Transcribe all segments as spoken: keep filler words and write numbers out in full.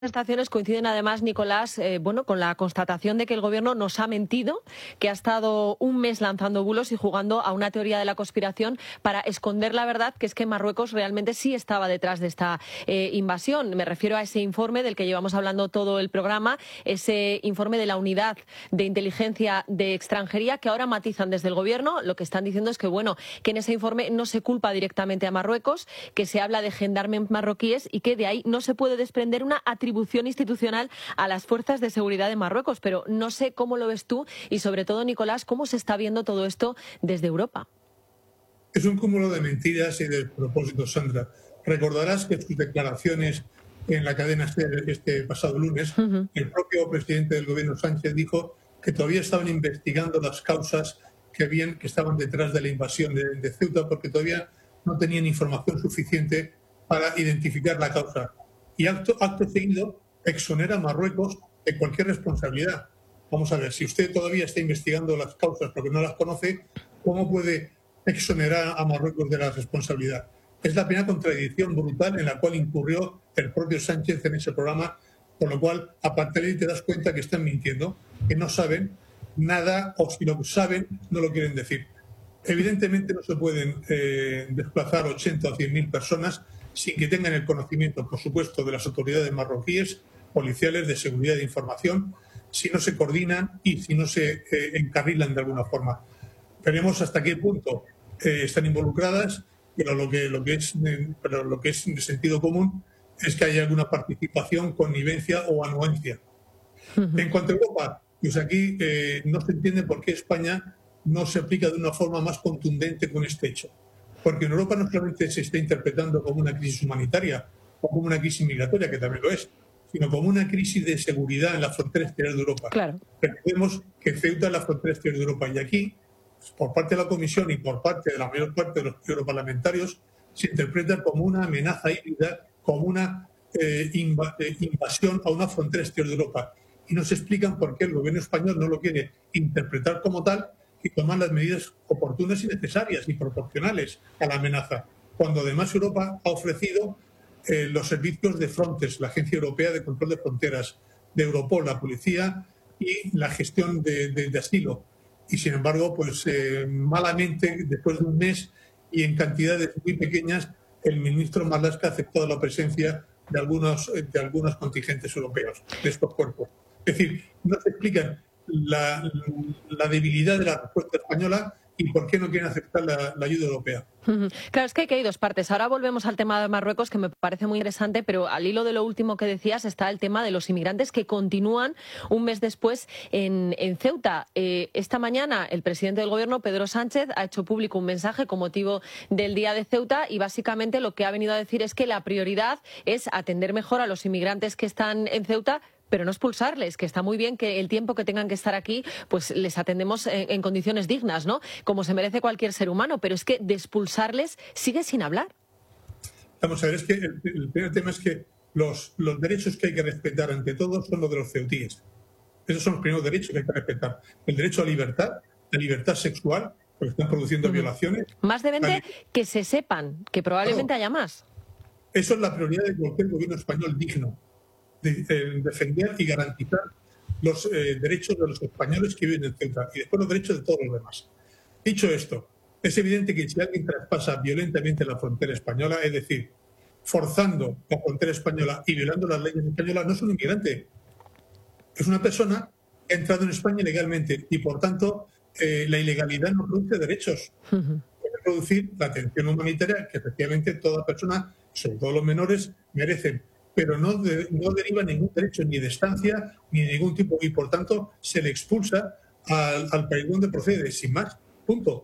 Estaciones coinciden además, Nicolás, eh, bueno, con la constatación de que el gobierno nos ha mentido, que ha estado un mes lanzando bulos y jugando a una teoría de la conspiración para esconder la verdad, que es que Marruecos realmente sí estaba detrás de esta eh, invasión. Me refiero a ese informe del que llevamos hablando todo el programa, ese informe de la Unidad de Inteligencia de Extranjería, que ahora matizan desde el gobierno. Lo que están diciendo es que, bueno, que en ese informe no se culpa directamente a Marruecos, que se habla de gendarmes marroquíes y que de ahí no se puede desprender una atribución institucional a las fuerzas de seguridad de Marruecos. Pero no sé cómo lo ves tú y, sobre todo, Nicolás, cómo se está viendo todo esto desde Europa. Es un cúmulo de mentiras y de propósitos, Sandra. Recordarás que sus declaraciones en la cadena SER este pasado lunes, uh-huh. el propio presidente del gobierno, Sánchez, dijo que todavía estaban investigando las causas que, habían, que estaban detrás de la invasión de, de Ceuta, porque todavía no tenían información suficiente para identificar la causa. Y acto, acto seguido exonera a Marruecos de cualquier responsabilidad. Vamos a ver, si usted todavía está investigando las causas porque no las conoce, ¿cómo puede exonerar a Marruecos de la responsabilidad? Es la primera contradicción brutal en la cual incurrió el propio Sánchez en ese programa, con lo cual a partir de ahí te das cuenta que están mintiendo, que no saben nada, o si lo saben no lo quieren decir. Evidentemente no se pueden eh, desplazar ochenta o cien mil personas sin que tengan el conocimiento, por supuesto, de las autoridades marroquíes, policiales, de seguridad de información, si no se coordinan y si no se eh, encarrilan de alguna forma. Veremos hasta qué punto eh, están involucradas, pero lo que, lo, que es, eh, pero lo que es de sentido común es que haya alguna participación, connivencia o anuencia. Uh-huh. En cuanto a Europa, pues aquí eh, no se entiende por qué España no se aplica de una forma más contundente con este hecho. Porque en Europa no solamente se está interpretando como una crisis humanitaria o como una crisis migratoria, que también lo es, sino como una crisis de seguridad en la frontera exterior de Europa. Claro. Recordemos que Ceuta es la frontera exterior de Europa y aquí, por parte de la Comisión y por parte de la mayor parte de los europarlamentarios, se interpreta como una amenaza híbrida, como una eh, inv- eh, invasión a una frontera exterior de Europa. Y no se explican por qué el gobierno español no lo quiere interpretar como tal y tomar las medidas oportunas y necesarias y proporcionales a la amenaza, cuando además Europa ha ofrecido eh, los servicios de Frontex, la Agencia Europea de Control de Fronteras, de Europol, la policía y la gestión de, de, de asilo. Y sin embargo, pues eh, malamente, después de un mes y en cantidades muy pequeñas, el ministro Marlaska ha aceptado la presencia de algunos, de algunos contingentes europeos, de estos cuerpos. Es decir, no se explican La, la debilidad de la respuesta española y por qué no quieren aceptar la, la ayuda europea. Claro, es que hay dos partes. Ahora volvemos al tema de Marruecos, que me parece muy interesante, pero al hilo de lo último que decías está el tema de los inmigrantes que continúan un mes después en, en Ceuta. Eh, esta mañana el presidente del gobierno, Pedro Sánchez, ha hecho público un mensaje con motivo del Día de Ceuta y básicamente lo que ha venido a decir es que la prioridad es atender mejor a los inmigrantes que están en Ceuta, pero no expulsarles, que está muy bien que el tiempo que tengan que estar aquí, pues les atendemos en, en condiciones dignas, ¿no? Como se merece cualquier ser humano, pero es que de expulsarles sigue sin hablar. Vamos a ver, es que el, el primer tema es que los, los derechos que hay que respetar ante todo son los de los ceutíes. Esos son los primeros derechos que hay que respetar. El derecho a libertad, la libertad sexual, porque están produciendo uh-huh. violaciones. Más de veinte que se sepan, que probablemente claro, haya más. Eso es la prioridad de cualquier gobierno español digno. De, de defender y garantizar los eh, derechos de los españoles que viven en Ceuta y después los derechos de todos los demás. Dicho esto, es evidente que si alguien traspasa violentamente la frontera española, es decir, forzando la frontera española y violando las leyes españolas, no es un inmigrante. Es una persona que ha entrado en España ilegalmente y, por tanto, eh, la ilegalidad no produce derechos. Uh-huh. Puede producir la atención humanitaria que efectivamente toda persona, sobre todo los menores, merecen, pero no, de, no deriva ningún derecho ni de estancia ni de ningún tipo y por tanto se le expulsa al, al país donde procede, sin más, punto.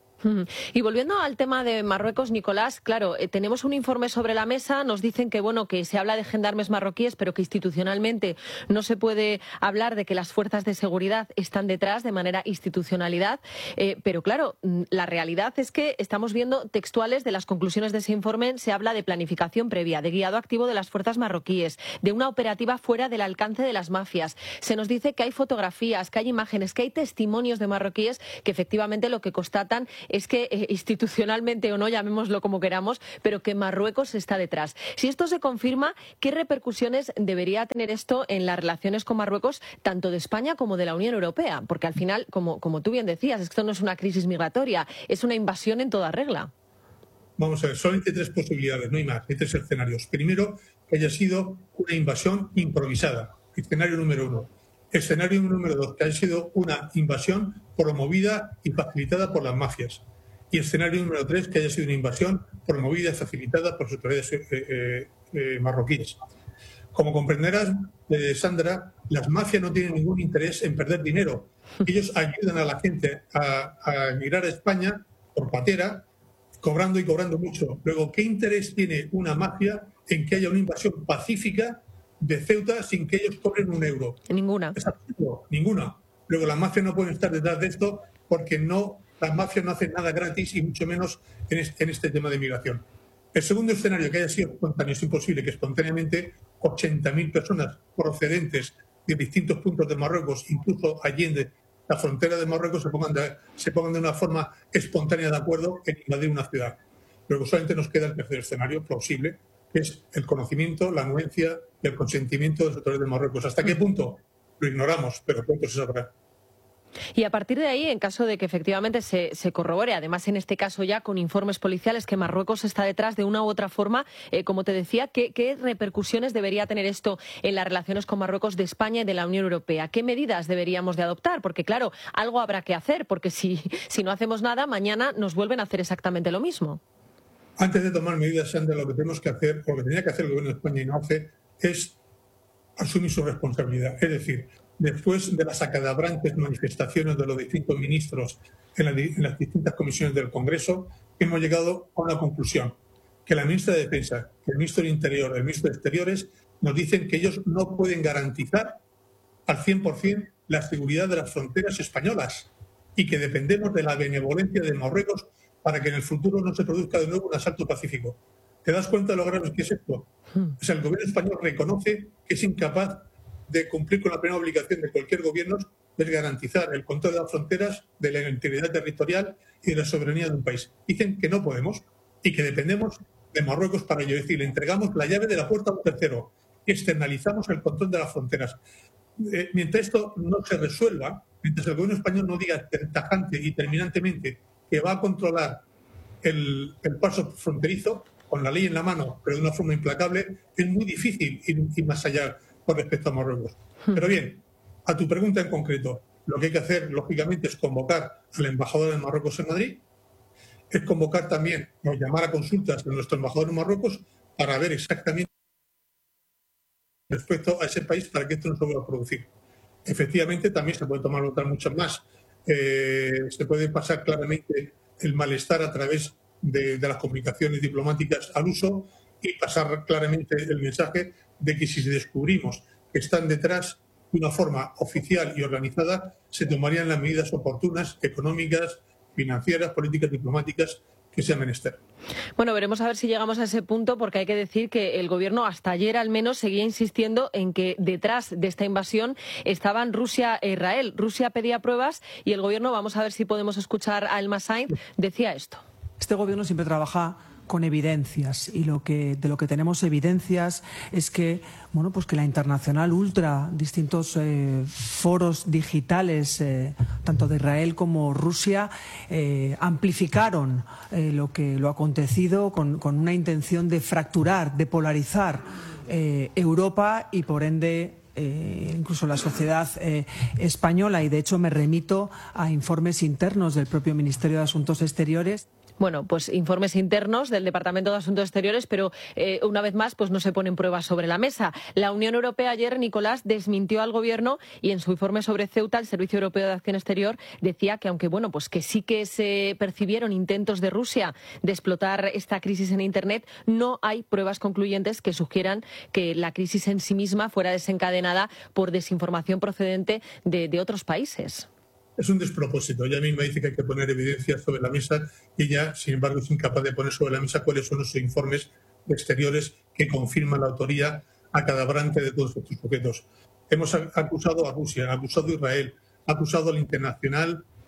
Y volviendo al tema de Marruecos, Nicolás, claro, eh, tenemos un informe sobre la mesa, nos dicen que bueno que se habla de gendarmes marroquíes, pero que institucionalmente no se puede hablar de que las fuerzas de seguridad están detrás de manera institucionalidad, eh, pero claro, la realidad es que estamos viendo textuales de las conclusiones de ese informe, se habla de planificación previa, de guiado activo de las fuerzas marroquíes, de una operativa fuera del alcance de las mafias. Se nos dice que hay fotografías, que hay imágenes, que hay testimonios de marroquíes que efectivamente lo que constatan es que eh, institucionalmente o no, llamémoslo como queramos, pero que Marruecos está detrás. Si esto se confirma, ¿qué repercusiones debería tener esto en las relaciones con Marruecos, tanto de España como de la Unión Europea? Porque al final, como, como tú bien decías, esto no es una crisis migratoria, es una invasión en toda regla. Vamos a ver, solamente hay tres posibilidades, no hay más, hay tres escenarios. Primero, que haya sido una invasión improvisada, escenario número uno. Escenario número dos, que haya sido una invasión promovida y facilitada por las mafias. Y escenario número tres, que haya sido una invasión promovida y facilitada por las autoridades eh, eh, eh, marroquíes. Como comprenderás, eh, Sandra, las mafias no tienen ningún interés en perder dinero. Ellos ayudan a la gente a, a emigrar a España por patera, cobrando y cobrando mucho. Luego, ¿qué interés tiene una mafia en que haya una invasión pacífica de Ceuta sin que ellos cobren un euro? Ninguna. Es absurdo, ninguna. Luego, las mafias no pueden estar detrás de esto porque no, las mafias no hacen nada gratis y mucho menos en este, en este tema de migración. El segundo escenario, que haya sido espontáneo, es imposible que espontáneamente ochenta mil personas procedentes de distintos puntos de Marruecos, incluso allende la frontera de Marruecos, se pongan de, se pongan de una forma espontánea de acuerdo en invadir una ciudad. Luego solamente nos queda el tercer escenario plausible, que es el conocimiento, la anuencia y el consentimiento de los autoridades de Marruecos. ¿Hasta qué punto? Lo ignoramos, pero pronto se sabrá. Y a partir de ahí, en caso de que efectivamente se, se corrobore, además en este caso ya con informes policiales, que Marruecos está detrás de una u otra forma, eh, como te decía, ¿qué, ¿qué repercusiones debería tener esto en las relaciones con Marruecos de España y de la Unión Europea? ¿Qué medidas deberíamos de adoptar? Porque claro, algo habrá que hacer, porque si, si no hacemos nada, mañana nos vuelven a hacer exactamente lo mismo. Antes de tomar medidas, Sandra, lo que tenemos que hacer, o lo que tenía que hacer el Gobierno de España y no hace, es asumir su responsabilidad. Es decir, después de las acadabrantes manifestaciones de los distintos ministros en, la, en las distintas comisiones del Congreso, hemos llegado a una conclusión, que la ministra de Defensa, el ministro del Interior, el ministro de Exteriores, nos dicen que ellos no pueden garantizar al cien por cien la seguridad de las fronteras españolas y que dependemos de la benevolencia de Marruecos para que en el futuro no se produzca de nuevo un asalto pacífico. ¿Te das cuenta de lo grave que es esto? O sea, el gobierno español reconoce que es incapaz de cumplir con la primera obligación de cualquier gobierno, es garantizar el control de las fronteras, de la integridad territorial y de la soberanía de un país. Dicen que no podemos y que dependemos de Marruecos para ello. Es decir, le entregamos la llave de la puerta a un tercero y externalizamos el control de las fronteras. Eh, mientras esto no se resuelva, mientras el gobierno español no diga tajante y terminantemente que va a controlar el, el paso fronterizo, con la ley en la mano, pero de una forma implacable, es muy difícil ir, ir más allá con respecto a Marruecos. Pero bien, a tu pregunta en concreto, lo que hay que hacer, lógicamente, es convocar al embajador de Marruecos en Madrid, es convocar también, o llamar a consultas de nuestro embajador en Marruecos para ver exactamente respecto a ese país para que esto no se vuelva a producir. Efectivamente, también se puede tomar otras muchas más. Eh, se puede pasar claramente el malestar a través de, de las comunicaciones diplomáticas al uso y pasar claramente el mensaje de que si descubrimos que están detrás de una forma oficial y organizada, se tomarían las medidas oportunas, económicas, financieras, políticas, diplomáticas que sea menester. Bueno, veremos a ver si llegamos a ese punto, porque hay que decir que el gobierno hasta ayer al menos seguía insistiendo en que detrás de esta invasión estaban Rusia e Israel. Rusia pedía pruebas y el gobierno, vamos a ver si podemos escuchar a Elma Sainz, decía esto. Este gobierno siempre trabaja con evidencias y lo que de lo que tenemos evidencias es que bueno pues que la internacional ultra, distintos eh, foros digitales eh, tanto de Israel como Rusia eh, amplificaron eh, lo que lo acontecido con, con una intención de fracturar, de polarizar eh, Europa y por ende Eh, incluso la sociedad eh, española, y de hecho me remito a informes internos del propio Ministerio de Asuntos Exteriores. Bueno, pues informes internos del Departamento de Asuntos Exteriores, pero eh, una vez más pues no se ponen pruebas sobre la mesa. La Unión Europea ayer, Nicolás, desmintió al gobierno y en su informe sobre Ceuta, el Servicio Europeo de Acción Exterior decía que aunque bueno, pues que sí que se percibieron intentos de Rusia de explotar esta crisis en Internet, no hay pruebas concluyentes que sugieran que la crisis en sí misma fuera desencadenada por desinformación procedente de, de otros países. Es un despropósito. Ella misma dice que hay que poner evidencias sobre la mesa y ella, sin embargo, es incapaz de poner sobre la mesa cuáles son los informes exteriores que confirman la autoría acadabrante de todos estos sujetos. Hemos acusado a Rusia, acusado a Israel, acusado al internacional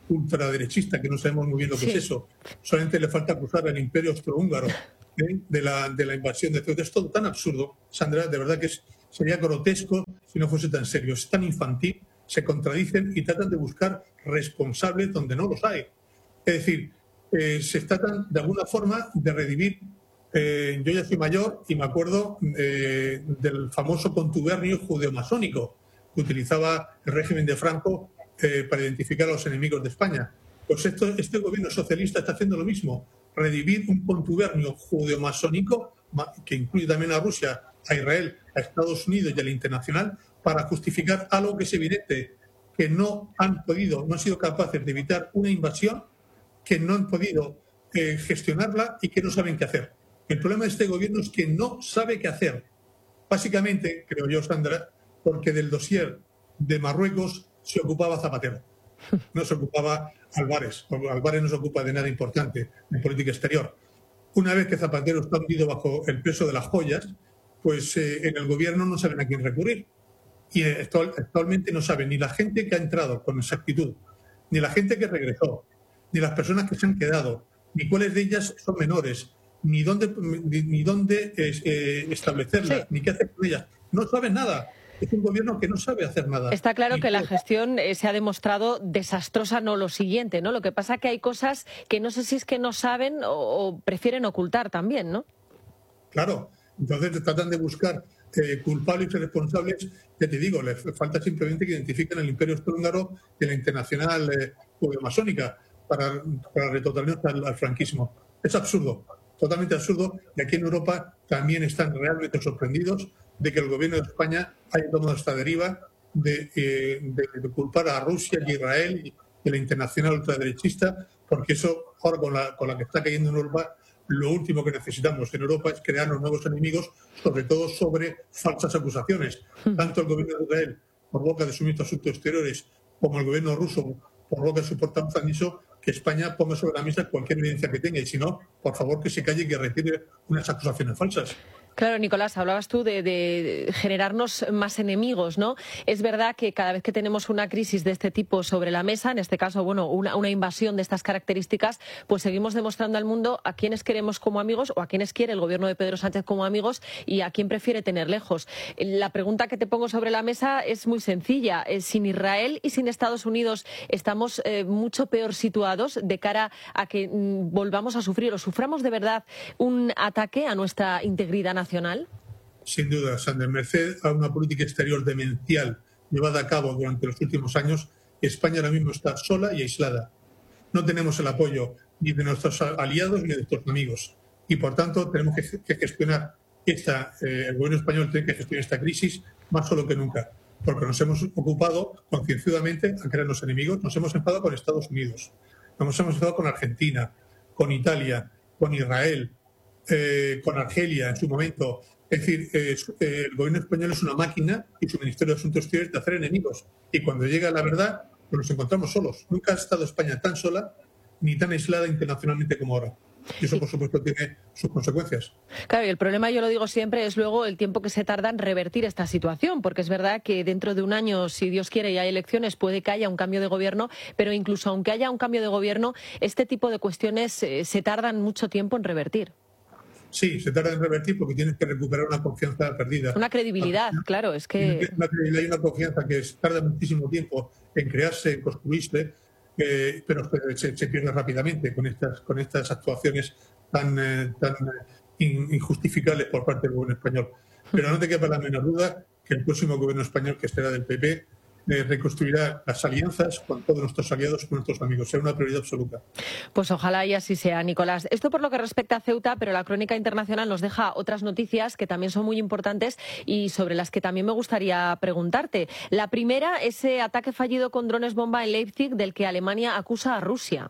ultraderechista, que no sabemos muy bien lo que sí. es eso. Solamente le falta acusar al imperio austrohúngaro ¿eh? de, la, de la invasión de Ceuta. Es todo tan absurdo, Sandra, de verdad que es, sería grotesco si no fuese tan serio. Es tan infantil, se contradicen y tratan de buscar responsables donde no los hay. Es decir, eh, se tratan de alguna forma de redimir. Eh, yo ya soy mayor y me acuerdo eh, del famoso contubernio judeo-masónico que utilizaba el régimen de Franco eh, para identificar a los enemigos de España. Pues esto, este gobierno socialista está haciendo lo mismo, redimir un contubernio judeo-masónico que incluye también a Rusia, a Israel, a Estados Unidos y a la internacional para justificar algo que es evidente, que no han podido, no han sido capaces de evitar una invasión, que no han podido eh, gestionarla y que no saben qué hacer. El problema de este gobierno es que no sabe qué hacer. Básicamente, creo yo, Sandra, porque del dossier de Marruecos se ocupaba Zapatero. No se ocupaba Álvarez. Álvarez no se ocupa de nada importante en política exterior. Una vez que Zapatero está hundido bajo el peso de las joyas, pues eh, en el gobierno no saben a quién recurrir. Y eh, actualmente no saben ni la gente que ha entrado con exactitud, ni la gente que regresó, ni las personas que se han quedado, ni cuáles de ellas son menores, ni dónde, ni, ni dónde eh, establecerlas, sí. ni qué hacer con ellas. No saben nada. Es un gobierno que no sabe hacer nada. Está claro y que todo. la gestión eh, se ha demostrado desastrosa, no lo siguiente, ¿no? Lo que pasa es que hay cosas que no sé si es que no saben o, o prefieren ocultar también, ¿no? Claro. Entonces tratan de buscar eh, culpables y responsables. Ya te digo, les falta simplemente que identifiquen el imperio austrohúngaro y la internacional eh, masónica para, para retornarnos al, al franquismo. Es absurdo. Totalmente absurdo, y aquí en Europa también están realmente sorprendidos de que el gobierno de España haya tomado esta deriva de, eh, de, de culpar a Rusia y a Israel y a la internacional ultraderechista, porque eso, ahora con la, con la que está cayendo en Europa, lo último que necesitamos en Europa es crearnos nuevos enemigos, sobre todo sobre falsas acusaciones. Tanto el gobierno de Israel, por boca de su ministro de Asuntos Exteriores, como el gobierno ruso, por boca de su portavoz, han dicho que España ponga sobre la mesa cualquier evidencia que tenga y si no, por favor que se calle y que retire unas acusaciones falsas. Claro, Nicolás, hablabas tú de, de generarnos más enemigos, ¿no? Es verdad que cada vez que tenemos una crisis de este tipo sobre la mesa, en este caso, bueno, una, una invasión de estas características, pues seguimos demostrando al mundo a quiénes queremos como amigos o a quiénes quiere el gobierno de Pedro Sánchez como amigos y a quién prefiere tener lejos. La pregunta que te pongo sobre la mesa es muy sencilla. Sin Israel y sin Estados Unidos estamos eh, mucho peor situados de cara a que mm, volvamos a sufrir o suframos de verdad un ataque a nuestra integridad nacional. Nacional? Sin duda, Sandra. Merced a una política exterior demencial llevada a cabo durante los últimos años, España ahora mismo está sola y aislada. No tenemos el apoyo ni de nuestros aliados ni de nuestros amigos. Y, por tanto, tenemos que, que gestionar esta, eh, el gobierno español tiene que gestionar esta crisis más solo que nunca, porque nos hemos ocupado concienzudamente a crearnos enemigos. Nos hemos enfadado con Estados Unidos, nos hemos enfadado con Argentina, con Italia, con Israel, Eh, con Argelia en su momento. Es decir, eh, eh, el gobierno español es una máquina y su Ministerio de Asuntos Exteriores de hacer enemigos. Y cuando llega la verdad, pues nos encontramos solos. Nunca ha estado España tan sola ni tan aislada internacionalmente como ahora. Y eso, por supuesto, tiene sus consecuencias. Claro, y el problema, yo lo digo siempre, es luego el tiempo que se tarda en revertir esta situación, porque es verdad que dentro de un año, si Dios quiere y hay elecciones, puede que haya un cambio de gobierno, pero incluso aunque haya un cambio de gobierno, este tipo de cuestiones eh, se tardan mucho tiempo en revertir. Sí, se tarda en revertir porque tienes que recuperar una confianza perdida. Una credibilidad, una, claro, es que... Una credibilidad y una confianza que tarda muchísimo tiempo en crearse, en construirse, eh, pero se, se pierde rápidamente con estas, con estas actuaciones tan, eh, tan injustificables por parte del gobierno español. Pero no te quepa la menor duda que el próximo gobierno español, que será del P P, Eh, reconstruirá las alianzas con todos nuestros aliados y con nuestros amigos. Será una prioridad absoluta. Pues ojalá y así sea, Nicolás. Esto por lo que respecta a Ceuta, pero la crónica internacional nos deja otras noticias que también son muy importantes y sobre las que también me gustaría preguntarte. La primera, ese ataque fallido con drones bomba en Leipzig del que Alemania acusa a Rusia.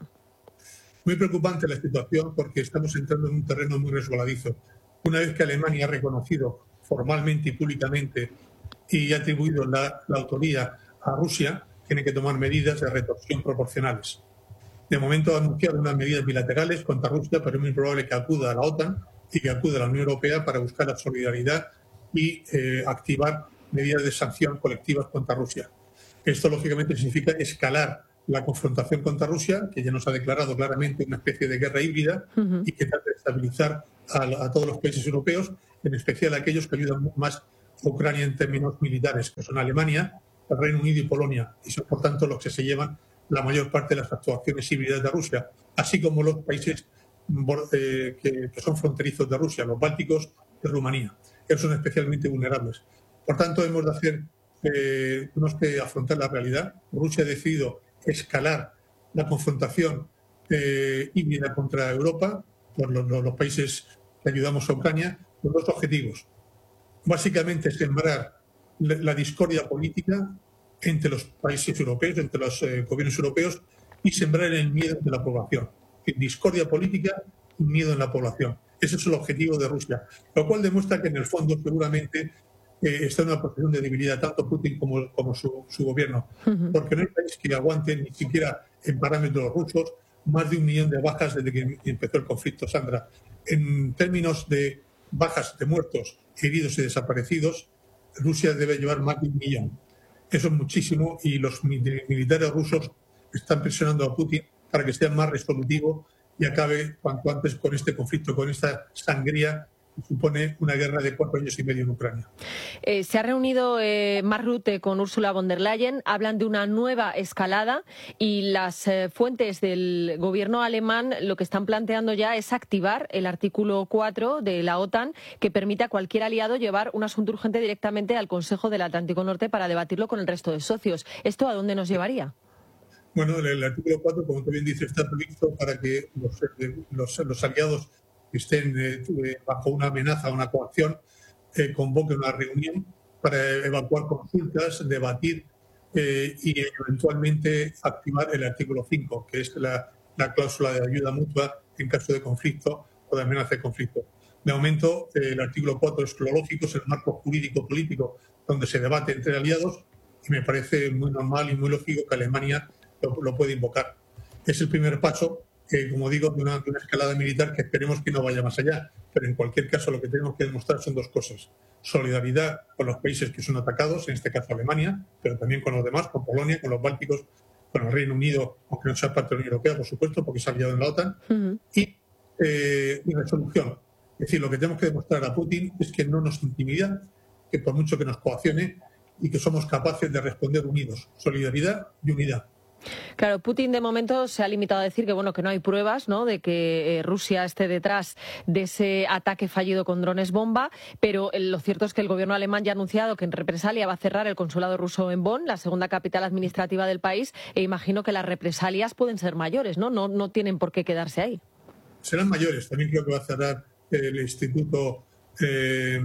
Muy preocupante la situación porque estamos entrando en un terreno muy resbaladizo. Una vez que Alemania ha reconocido formalmente y públicamente y ha atribuido la, la autoría a Rusia, tiene que tomar medidas de retorsión proporcionales. De momento ha anunciado unas medidas bilaterales contra Rusia, pero es muy probable que acuda a la OTAN y que acuda a la Unión Europea para buscar la solidaridad y eh, activar medidas de sanción colectivas contra Rusia. Esto, lógicamente, significa escalar la confrontación contra Rusia, que ya nos ha declarado claramente una especie de guerra híbrida uh-huh. y que trata de estabilizar a, a todos los países europeos, en especial a aquellos que ayudan más a Ucrania en términos militares, que son Alemania, el Reino Unido y Polonia, y son por tanto los que se llevan la mayor parte de las actuaciones híbridas de Rusia, así como los países eh, que, que son fronterizos de Rusia, los bálticos y Rumanía, que son especialmente vulnerables. Por tanto, hemos de hacer, eh, tenemos que afrontar la realidad. Rusia ha decidido escalar la confrontación eh, híbrida contra Europa por los, los, los países que ayudamos a Ucrania, con dos objetivos. Básicamente, sembrar la, la discordia política entre los países europeos, entre los eh, gobiernos europeos, y sembrar el miedo de la población. Discordia política y miedo en la población. Ese es el objetivo de Rusia, lo cual demuestra que en el fondo seguramente eh, está en una posición de debilidad tanto Putin como, como su, su gobierno, uh-huh. porque no hay país que aguante ni siquiera en parámetros rusos más de un millón de bajas desde que empezó el conflicto, Sandra. En términos de bajas, de muertos, heridos y desaparecidos, Rusia debe llevar más de un millón. Eso es muchísimo y los militares rusos están presionando a Putin para que sea más resolutivo y acabe cuanto antes con este conflicto, con esta sangría que supone una guerra de cuatro años y medio en Ucrania. Eh, se ha reunido eh, Mark Rutte con Ursula von der Leyen, hablan de una nueva escalada y las eh, fuentes del gobierno alemán lo que están planteando ya es activar el artículo cuatro de la OTAN que permite a cualquier aliado llevar un asunto urgente directamente al Consejo del Atlántico Norte para debatirlo con el resto de socios. ¿Esto a dónde nos llevaría? Bueno, el, el artículo cuatro, como tú bien dices, está previsto para que los, los, los aliados que estén eh, bajo una amenaza, una coacción, eh, convoquen una reunión para evacuar consultas, debatir eh, y eventualmente activar el artículo cinco, que es la, la cláusula de ayuda mutua en caso de conflicto o de amenaza de conflicto. De momento, eh, el artículo cuatro es lo lógico, es el marco jurídico-político donde se debate entre aliados y me parece muy normal y muy lógico que Alemania lo, lo puede invocar. Es el primer paso, eh, como digo, de una, de una escalada militar que esperemos que no vaya más allá. Pero en cualquier caso lo que tenemos que demostrar son dos cosas. Solidaridad con los países que son atacados, en este caso Alemania, pero también con los demás, con Polonia, con los bálticos, con el Reino Unido, aunque no sea parte de la Unión Europea, por supuesto, porque se ha aliado en la OTAN. Uh-huh. Y eh, resolución. Es decir, lo que tenemos que demostrar a Putin es que no nos intimida, que por mucho que nos coaccione, y que somos capaces de responder unidos. Solidaridad y unidad. Claro, Putin de momento se ha limitado a decir que bueno que no hay pruebas, ¿no?, de que eh, Rusia esté detrás de ese ataque fallido con drones bomba, pero eh, lo cierto es que el gobierno alemán ya ha anunciado que en represalia va a cerrar el consulado ruso en Bonn, la segunda capital administrativa del país, e imagino que las represalias pueden ser mayores, ¿no? No, no tienen por qué quedarse ahí. Serán mayores. También creo que va a cerrar el Instituto eh,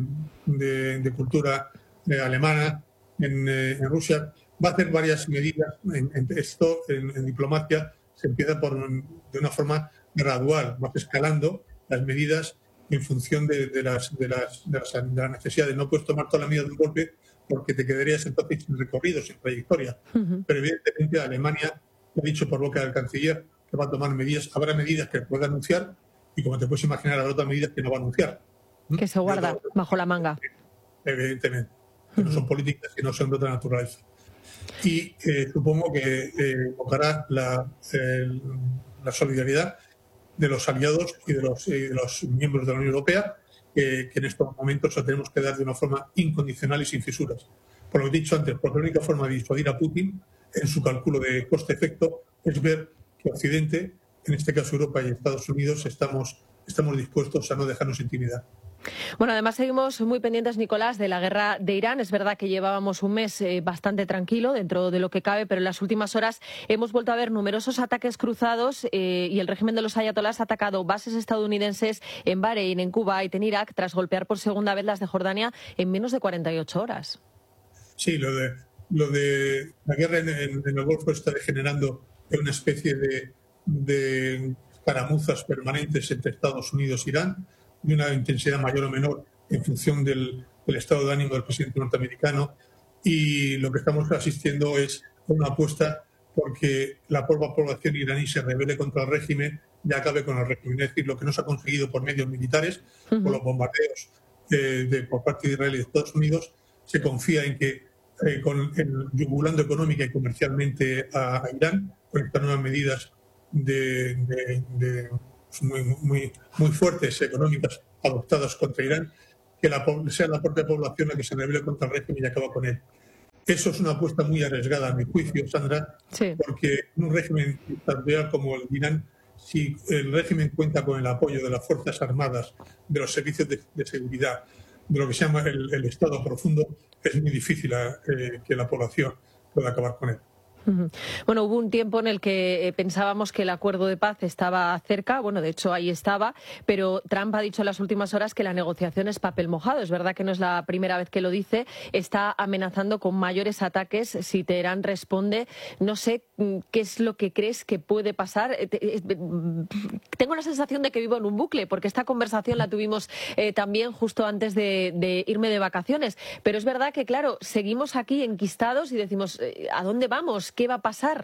de, de Cultura eh, Alemana en, eh, en Rusia. Va a hacer varias medidas. En, en esto, en, en diplomacia, se empieza por de una forma gradual, va escalando las medidas en función de, de, las, de, las, de, las, de las necesidades. No puedes tomar toda la medida de un golpe porque te quedarías entonces sin recorrido, sin trayectoria. Uh-huh. Pero evidentemente Alemania ha dicho por boca del canciller que va a tomar medidas. Habrá medidas que pueda anunciar y, como te puedes imaginar, habrá otras medidas que no va a anunciar. Que se guarda otro, bajo la manga. Evidentemente. Que uh-huh. no son políticas, que no son de otra naturaleza. Y eh, supongo que invocará eh, la, eh, la solidaridad de los aliados y de los, eh, de los miembros de la Unión Europea, eh, que en estos momentos lo tenemos que dar de una forma incondicional y sin fisuras. Por lo que he dicho antes, porque la única forma de disuadir a Putin en su cálculo de coste-efecto es ver que Occidente, en este caso Europa y Estados Unidos, estamos, estamos dispuestos a no dejarnos intimidar. Bueno, además seguimos muy pendientes, Nicolás, de la guerra de Irán. Es verdad que llevábamos un mes eh, bastante tranquilo dentro de lo que cabe, pero en las últimas horas hemos vuelto a ver numerosos ataques cruzados eh, y el régimen de los ayatolás ha atacado bases estadounidenses en Bahrein, en Kuwait, en Irak, tras golpear por segunda vez las de Jordania en menos de cuarenta y ocho horas. Sí, lo de, lo de la guerra en, en, en el Golfo está degenerando en una especie de, de escaramuzas permanentes entre Estados Unidos e Irán, de una intensidad mayor o menor en función del, del estado de ánimo del presidente norteamericano, y lo que estamos asistiendo es una apuesta porque la propia población iraní se rebele contra el régimen y acabe con el régimen. Es decir, lo que no se ha conseguido por medios militares, uh-huh. por los bombardeos de, de, por parte de Israel y de Estados Unidos, se confía en que eh, con el, yugulando económica y comercialmente a, a Irán, con estas nuevas medidas de, de, de, muy, muy, muy fuertes económicas adoptadas contra Irán, que la, sea la propia población la que se rebele contra el régimen y acaba con él. Eso es una apuesta muy arriesgada, a mi juicio, Sandra, sí. porque un régimen dictatorial como el de Irán, si el régimen cuenta con el apoyo de las Fuerzas Armadas, de los servicios de, de seguridad, de lo que se llama el, el Estado profundo, es muy difícil eh, que la población pueda acabar con él. Bueno, hubo un tiempo en el que pensábamos que el acuerdo de paz estaba cerca, bueno, de hecho ahí estaba, pero Trump ha dicho en las últimas horas que la negociación es papel mojado. Es verdad que no es la primera vez que lo dice, está amenazando con mayores ataques si Teherán responde. No sé qué es lo que crees que puede pasar. Tengo la sensación de que vivo en un bucle, porque esta conversación la tuvimos eh, también justo antes de, de irme de vacaciones, pero es verdad que, claro, seguimos aquí enquistados y decimos, ¿a dónde vamos? ¿Qué va a pasar?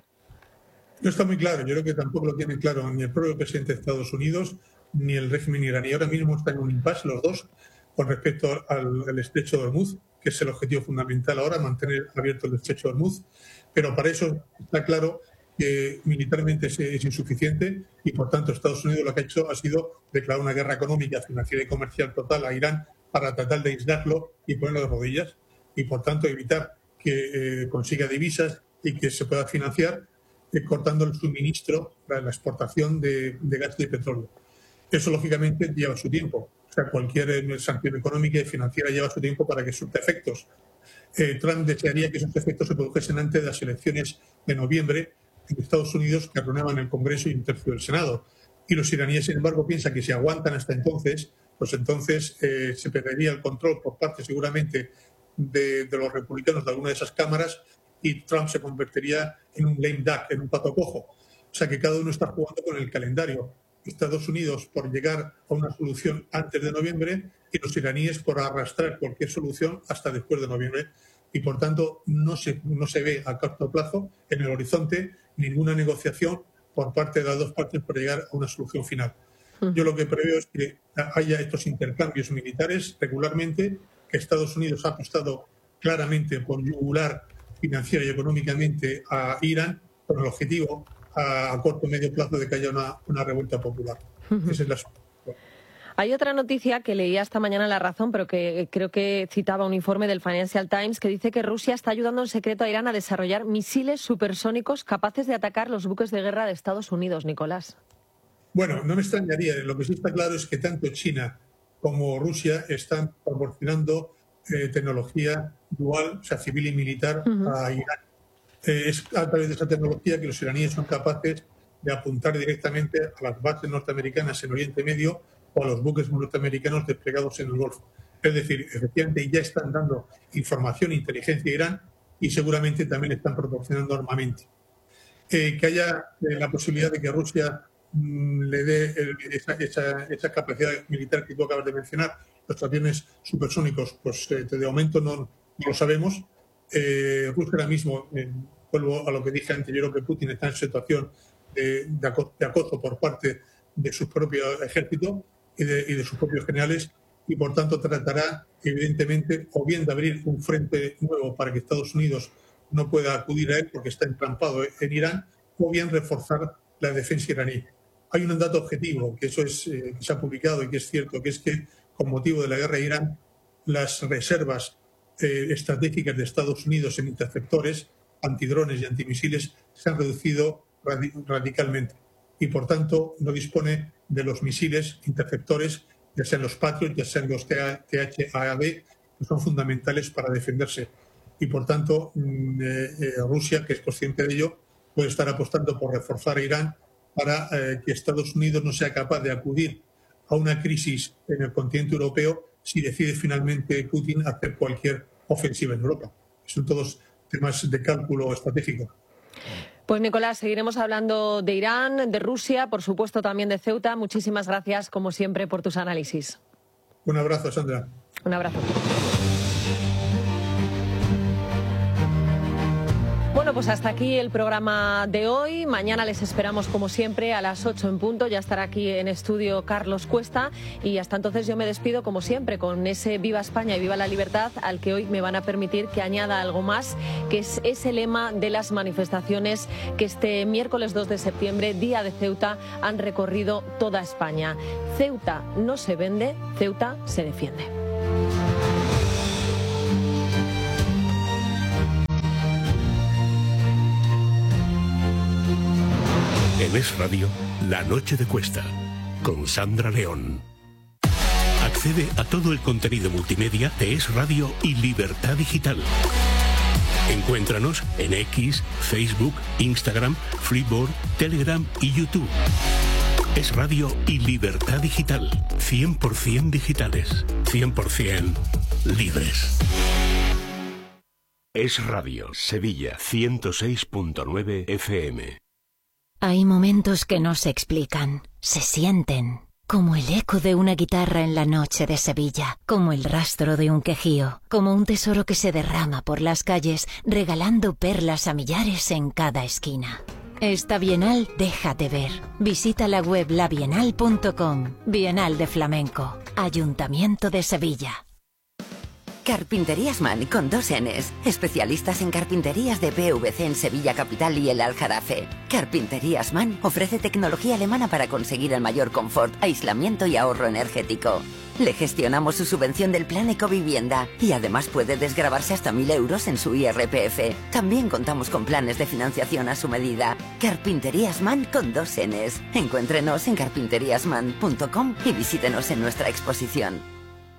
No está muy claro. Yo creo que tampoco lo tiene claro ni el propio presidente de Estados Unidos ni el régimen iraní. Ahora mismo están en un impasse los dos con respecto al, al estrecho de Hormuz, que es el objetivo fundamental ahora, mantener abierto el estrecho de Hormuz. Pero para eso está claro que militarmente es, es insuficiente y, por tanto, Estados Unidos lo que ha hecho ha sido declarar una guerra económica, financiera y comercial total a Irán para tratar de aislarlo y ponerlo de rodillas y, por tanto, evitar que eh, consiga divisas y que se pueda financiar eh, cortando el suministro para la exportación de, de gas y de petróleo. Eso, lógicamente, lleva su tiempo. O sea, cualquier eh, sanción económica y financiera lleva su tiempo para que surta efectos. Eh, Trump desearía que esos efectos se produjesen antes de las elecciones de noviembre en Estados Unidos, que aprueban el Congreso y un tercio del Senado. Y los iraníes, sin embargo, piensan que si aguantan hasta entonces, pues entonces eh, se perdería el control por parte, seguramente, de, de los republicanos de alguna de esas cámaras, y Trump se convertiría en un lame duck, en un pato cojo. O sea que cada uno está jugando con el calendario. Estados Unidos por llegar a una solución antes de noviembre y los iraníes por arrastrar cualquier solución hasta después de noviembre. Y por tanto no se, no se ve a corto plazo en el horizonte ninguna negociación por parte de las dos partes para llegar a una solución final. Yo lo que preveo es que haya estos intercambios militares regularmente, que Estados Unidos ha apostado claramente por yugular financiera y económicamente a Irán, con el objetivo a, a corto o medio plazo de que haya una, una revuelta popular. Uh-huh. Esa es la solución. Hay otra noticia que leía esta mañana en La Razón, pero que creo que citaba un informe del Financial Times, que dice que Rusia está ayudando en secreto a Irán a desarrollar misiles supersónicos capaces de atacar los buques de guerra de Estados Unidos. Nicolás. Bueno, no me extrañaría. Lo que sí está claro es que tanto China como Rusia están proporcionando eh, tecnología dual, o sea, civil y militar, uh-huh. a Irán. Eh, es a través de esa tecnología que los iraníes son capaces de apuntar directamente a las bases norteamericanas en Oriente Medio o a los buques norteamericanos desplegados en el Golfo. Es decir, efectivamente ya están dando información e inteligencia a Irán y seguramente también están proporcionando armamento. Eh, que haya eh, la posibilidad de que Rusia mmm, le dé el, esa, esa, esa capacidad militar que tú acabas de mencionar, los aviones supersónicos, pues eh, de momento no, no lo sabemos. Eh, Rusia ahora mismo, eh, vuelvo a lo que dije antes, yo creo que Putin está en situación de, de, acoso, de acoso por parte de su propio ejército y de, y de sus propios generales, y por tanto tratará, evidentemente, o bien de abrir un frente nuevo para que Estados Unidos no pueda acudir a él porque está entrampado en Irán, o bien reforzar la defensa iraní. Hay un dato objetivo, que eso es, eh, que se ha publicado y que es cierto, que es que con motivo de la guerra de Irán, las reservas eh, estratégicas de Estados Unidos en interceptores, antidrones y antimisiles se han reducido radi- radicalmente y, por tanto, no dispone de los misiles interceptores, ya sean los Patriot, ya sean los T H A D, que son fundamentales para defenderse. Y, por tanto, eh, eh, Rusia, que es consciente de ello, puede estar apostando por reforzar a Irán para eh, que Estados Unidos no sea capaz de acudir a una crisis en el continente europeo si decide finalmente Putin hacer cualquier ofensiva en Europa. Son todos temas de cálculo estratégico. Pues Nicolás, seguiremos hablando de Irán, de Rusia, por supuesto también de Ceuta. Muchísimas gracias, como siempre, por tus análisis. Un abrazo, Sandra. Un abrazo. Bueno, pues pues hasta aquí el programa de hoy. Mañana les esperamos como siempre a las ocho en punto. Ya estará aquí en estudio Carlos Cuesta y hasta entonces yo me despido como siempre con ese Viva España y Viva la Libertad al que hoy me van a permitir que añada algo más, que es ese lema de las manifestaciones que este miércoles dos de septiembre, día de Ceuta, han recorrido toda España. Ceuta no se vende, Ceuta se defiende. En Es Radio, La Noche de Cuesta, con Sandra León. Accede a todo el contenido multimedia de Es Radio y Libertad Digital. Encuéntranos en X, Facebook, Instagram, Freeboard, Telegram y YouTube. Es Radio y Libertad Digital. cien por ciento digitales. cien por ciento libres. Es Radio, Sevilla, ciento seis punto nueve F M. Hay momentos que no se explican, se sienten, como el eco de una guitarra en la noche de Sevilla, como el rastro de un quejío, como un tesoro que se derrama por las calles, regalando perlas a millares en cada esquina. Esta Bienal déjate ver. Visita la web la bienal punto com. Bienal de Flamenco. Ayuntamiento de Sevilla. Carpinterías Man con dos Ns. Especialistas en carpinterías de P V C en Sevilla Capital y el Aljarafe. Carpinterías Man ofrece tecnología alemana para conseguir el mayor confort, aislamiento y ahorro energético. Le gestionamos su subvención del plan Ecovivienda y además puede desgravarse hasta mil euros en su I R P F. También contamos con planes de financiación a su medida. Carpinterías Man con dos Ns. Encuéntrenos en carpinterías man punto com y visítenos en nuestra exposición.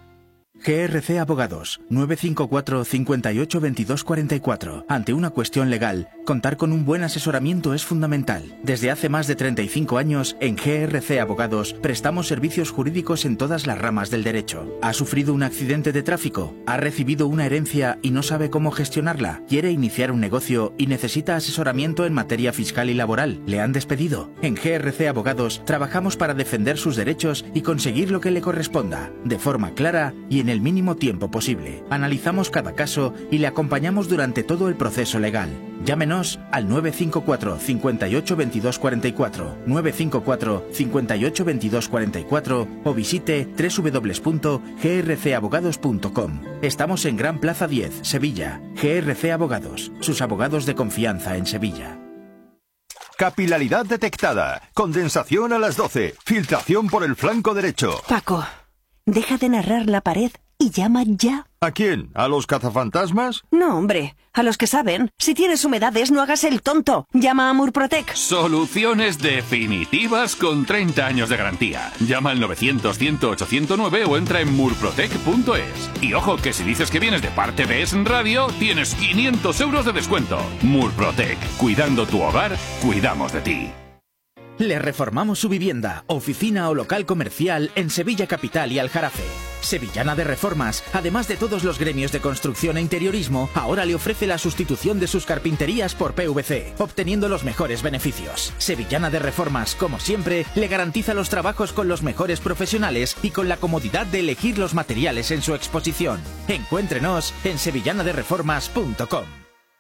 G R C Abogados, nueve cinco cuatro, cinco ocho, veintidós cuarenta y cuatro. Ante una cuestión legal, contar con un buen asesoramiento es fundamental. Desde hace más de treinta y cinco años, en G R C Abogados, prestamos servicios jurídicos en todas las ramas del derecho. ¿Ha sufrido un accidente de tráfico? ¿Ha recibido una herencia y no sabe cómo gestionarla? ¿Quiere iniciar un negocio y necesita asesoramiento en materia fiscal y laboral? ¿Le han despedido? En G R C Abogados, trabajamos para defender sus derechos y conseguir lo que le corresponda, de forma clara y en en el mínimo tiempo posible. Analizamos cada caso y le acompañamos durante todo el proceso legal. Llámenos al nueve cinco cuatro, cinco ocho, veintidós cuarenta y cuatro, nueve cinco cuatro, cinco ocho, veintidós cuarenta y cuatro o visite doble u doble u doble u punto g r c abogados punto com. Estamos en Gran Plaza diez, Sevilla. G R C Abogados, sus abogados de confianza en Sevilla. Capilaridad detectada. Condensación a las doce. Filtración por el flanco derecho. Paco, deja de narrar la pared y llama ya. ¿A quién? ¿A los cazafantasmas? No, hombre, a los que saben. Si tienes humedades, no hagas el tonto. Llama a Murprotec. Soluciones definitivas con treinta años de garantía. Llama al novecientos, cien, ocho cero nueve o entra en murprotec punto es. Y ojo, que si dices que vienes de parte de Es Radio, tienes quinientos euros de descuento. Murprotec. Cuidando tu hogar, cuidamos de ti. Le reformamos su vivienda, oficina o local comercial en Sevilla Capital y Aljarafe. Sevillana de Reformas, además de todos los gremios de construcción e interiorismo, ahora le ofrece la sustitución de sus carpinterías por P V C, obteniendo los mejores beneficios. Sevillana de Reformas, como siempre, le garantiza los trabajos con los mejores profesionales y con la comodidad de elegir los materiales en su exposición. Encuéntrenos en sevillana de reformas punto com.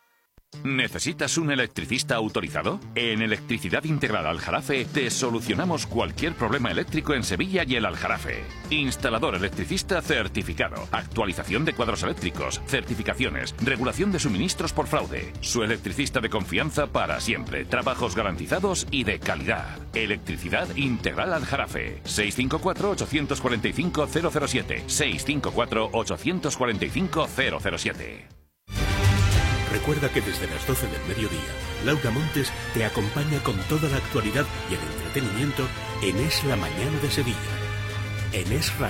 ¿Necesitas un electricista autorizado? En Electricidad Integral Aljarafe te solucionamos cualquier problema eléctrico en Sevilla y el Aljarafe. Instalador electricista certificado, actualización de cuadros eléctricos, certificaciones, regulación de suministros por fraude. Su electricista de confianza para siempre, trabajos garantizados y de calidad. Electricidad Integral Aljarafe. seis cinco cuatro, ocho cuatro cinco, cero cero siete. seis cinco cuatro, ocho cuatro cinco, cero cero siete. Recuerda que desde las doce del mediodía, Laura Montes te acompaña con toda la actualidad y el entretenimiento en Es la Mañana de Sevilla, en Es Radio.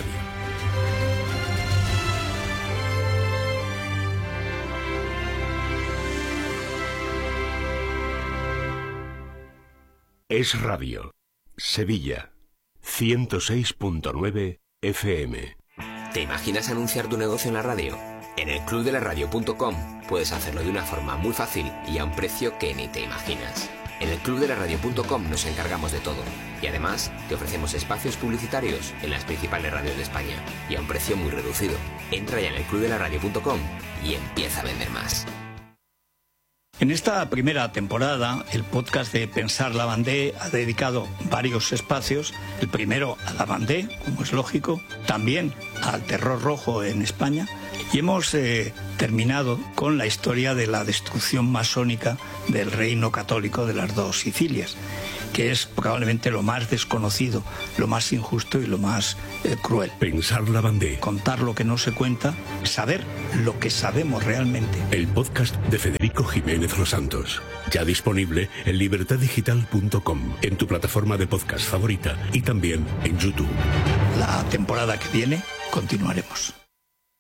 Es Radio, Sevilla, ciento seis punto nueve F M. ¿Te imaginas anunciar tu negocio en la radio? En el club de la radio punto com puedes hacerlo de una forma muy fácil y a un precio que ni te imaginas. En el club de la radio punto com nos encargamos de todo y además te ofrecemos espacios publicitarios en las principales radios de España y a un precio muy reducido. Entra ya en el club de la radio punto com y empieza a vender más. En esta primera temporada, el podcast de Pensar la Vendée ha dedicado varios espacios. El primero a la Vendée, como es lógico, también al terror rojo en España. Y hemos eh, terminado con la historia de la destrucción masónica del reino católico de las dos Sicilias, que es probablemente lo más desconocido, lo más injusto y lo más eh, cruel. Pensar la Vendée. Contar lo que no se cuenta, saber lo que sabemos realmente. El podcast de Federico Jiménez Los Santos. Ya disponible en libertad digital punto com, en tu plataforma de podcast favorita y también en YouTube. La temporada que viene continuaremos.